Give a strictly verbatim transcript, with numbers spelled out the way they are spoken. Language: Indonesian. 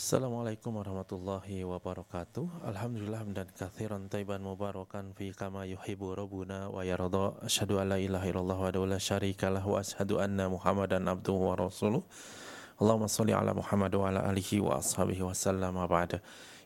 Assalamualaikum warahmatullahi wabarakatuh. Alhamdulillah hamdan katsiran thayyiban mubarakan fi kama yuhibbu rabbuna wa yarda. Asyhadu an la ilaha illallah wa la syarika lahu wa asyhadu anna Muhammadan abduhu wa rasuluh. Allahumma shalli ala Muhammad wa ala alihi wa ashabihi wa sallam ba'da.